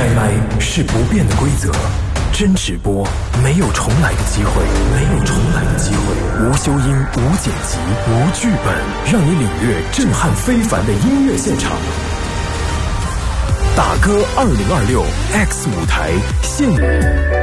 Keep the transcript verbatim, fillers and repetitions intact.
开麦是不变的规则，真直播没有重来的机会，没有重来的机会。无修音，无剪辑，无剧本，让你领略震撼非凡的音乐现场。打歌二零二六 X 舞台现